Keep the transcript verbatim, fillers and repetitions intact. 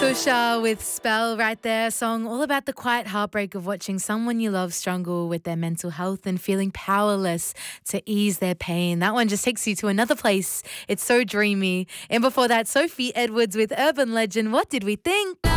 Usha with Spell right there, a song all about the quiet heartbreak of watching someone you love struggle with their mental health and feeling powerless to ease their pain. That one just takes you to another place. It's so dreamy. And before that, Sophie Edwards with Urban Legend. What did we think?